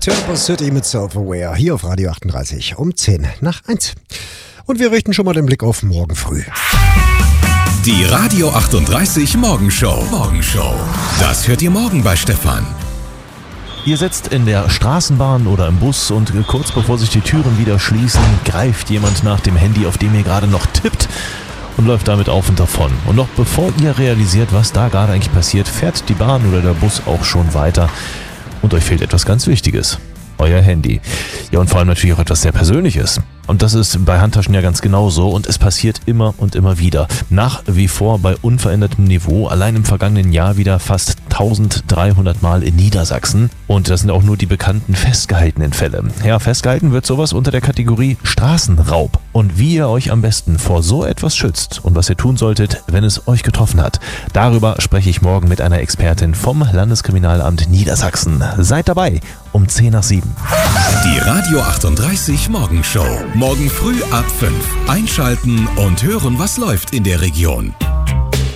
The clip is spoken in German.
Turbo City mit Self-Aware hier auf Radio 38 um 10:10. Und wir richten schon mal den Blick auf morgen früh. Die Radio 38 Morgenshow. Das hört ihr morgen bei Stefan. Ihr sitzt in der Straßenbahn oder im Bus und kurz bevor sich die Türen wieder schließen, greift jemand nach dem Handy, auf dem ihr gerade noch tippt, und läuft damit auf und davon. Und noch bevor ihr realisiert, was da gerade eigentlich passiert, fährt die Bahn oder der Bus auch schon weiter und euch fehlt etwas ganz Wichtiges. Euer Handy. Ja, und vor allem natürlich auch etwas sehr Persönliches. Und das ist bei Handtaschen ja ganz genauso und es passiert immer und immer wieder. Nach wie vor bei unverändertem Niveau, allein im vergangenen Jahr wieder fast 1300 Mal in Niedersachsen. Und das sind auch nur die bekannten festgehaltenen Fälle. Ja, festgehalten wird sowas unter der Kategorie Straßenraub. Und wie ihr euch am besten vor so etwas schützt und was ihr tun solltet, wenn es euch getroffen hat, darüber spreche ich morgen mit einer Expertin vom Landeskriminalamt Niedersachsen. Seid dabei um 6:10. Die Radio 38 Morgenshow. Morgen früh ab 5. Einschalten und hören, was läuft in der Region.